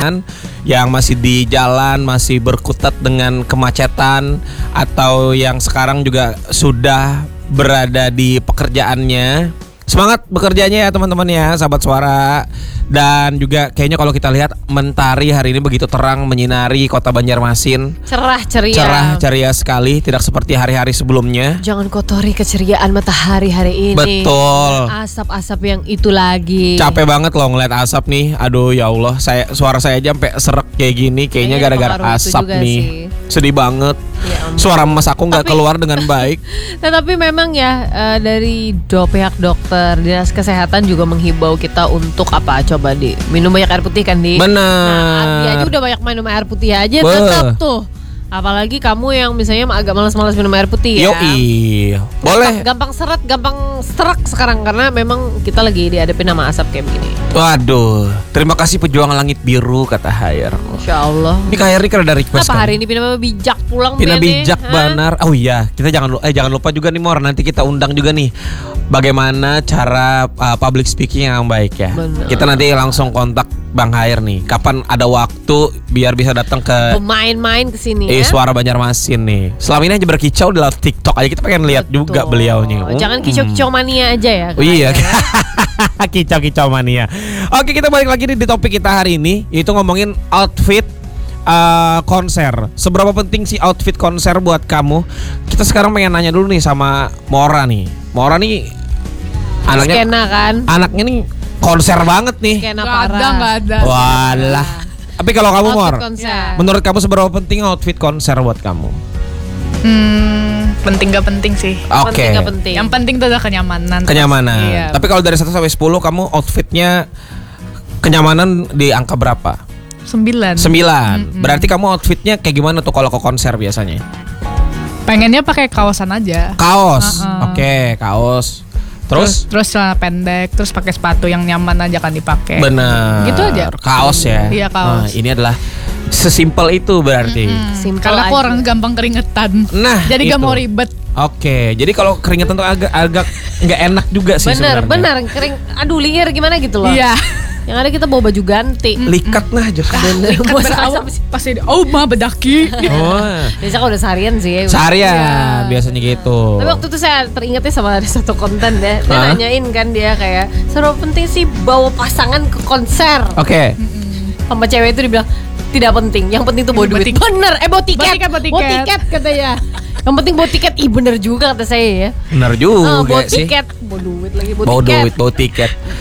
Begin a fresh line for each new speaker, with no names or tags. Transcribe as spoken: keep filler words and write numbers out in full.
perjalanan, yang masih di jalan, masih berkutat dengan kemacetan, atau yang sekarang juga sudah berada di pekerjaannya. Semangat bekerjanya ya teman-teman ya, sahabat suara. Dan juga kayaknya kalau kita lihat mentari hari ini begitu terang menyinari kota Banjarmasin.
Cerah ceria.
Cerah ceria sekali, tidak seperti hari-hari sebelumnya.
Jangan kotori keceriaan matahari hari ini.
Betul.
Asap-asap yang itu lagi.
Capek banget loh ngeliat asap nih. Aduh ya Allah, saya suara saya aja sampai serak kayak gini. Kayaknya
Kayaknya
gara-gara
pengaruh itu
asap
juga
nih.
sih.
Sedih banget.
Ya ampun.
Suara mas aku nggak
Tapi-
keluar dengan baik.
Tetapi memang ya eh, dari do pihak dokter, dinas kesehatan juga menghimbau kita untuk apa? Coba di minum banyak air putih kan di.
Bener.
Nah, Abi aja udah banyak minum air putih aja
Beuh.
tetap tuh. Apalagi kamu yang misalnya agak malas-malas minum air putih ya.
Yoi. Boleh.
Gampang, gampang seret, gampang serak sekarang karena memang kita lagi dihadapin sama asap kayak begini.
Waduh. Terima kasih pejuang langit biru kata Hayer.
Insya Allah.
Ini Kak Hayer ada request
Apa
kan?
hari ini Pina bijak pulang
Pina
Bene?
bijak
Hah?
banar. Oh iya, kita jangan lupa eh jangan lupa juga nih Mor, nanti kita undang juga nih bagaimana cara uh, public speaking yang baik ya.
Benar.
Kita nanti langsung kontak Bang Hayer nih. Kapan ada waktu biar bisa datang ke
Pemain-main kesini
eh,
ya.
Suara Banjarmasin nih. Selama ini aja berkicau di live TikTok aja, kita pengen lihat juga
Betul.
beliaunya.
Jangan
Hmm.
kicau-kicau mania aja ya.
Oh iya.
kayaknya.
Kicau-kicau mania. Oke, kita balik lagi nih di topik kita hari ini, yaitu ngomongin outfit uh, konser. Seberapa penting sih outfit konser buat kamu? Kita sekarang pengen nanya dulu nih sama Mora nih. Mora nih anaknya
Skena kan.
anaknya nih konser banget nih.
Skena
Gak ada,
parah.
gak ada.
Walah. Tapi kalau kamu
Outfit
Mor,
konser.
menurut kamu seberapa penting outfit konser buat kamu?
Hmm, penting gak penting sih.
Oke.
Penting gak penting.
Yang penting tuh adalah kenyamanan.
Kenyamanan.
Iya.
Tapi kalau dari satu sampai sepuluh kamu outfitnya kenyamanan di angka berapa?
Sembilan.
Sembilan. Berarti kamu outfitnya kayak gimana tuh kalau ke konser biasanya?
Pengennya pakai kaosan aja.
Kaos.
Uh-uh.
Oke, kaos. Terus?
terus celana pendek, terus pakai sepatu yang nyaman aja kan dipakai.
Benar.
Gitu aja.
Kaos ya.
Iya, kaos.
Nah, ini adalah sesimpel itu berarti.
Simple
Karena aku
aja.
orang gampang keringetan.
Nah,
Jadi
itu.
gak mau ribet.
Oke, jadi kalau keringetan tuh agak agak nggak enak juga sih
Bener,
sebenarnya.
bener kering. Aduh liar gimana gitu loh.
Iya.
Yang ada kita bawa baju ganti.
Likat nah aja.
Bener.
Kan
Masa
berawal
asap sih?
pasti oh mah bedaki.
Oh.
Biasa kalau udah seharian sih.
Seharian
Iya.
biasanya gitu.
Tapi waktu itu saya teringatnya sama ada satu konten deh. Dia
Hah?
nanyain kan dia kayak seberapa penting sih bawa pasangan ke konser.
Oke.
Sama cewek itu dibilang tidak penting. Yang penting tuh bawa
Bawa
duit.
tiket.
Bener. Eh bawa tiket.
Bawa tiket, bawa
Bawa
tiket.
tiket katanya. Yang penting bawa tiket. Ih bener juga kata saya ya.
Benar
Ah,
juga
bawa
sih.
tiket. Bawa duit lagi bawa
Bawa
tiket.
duit, bawa tiket.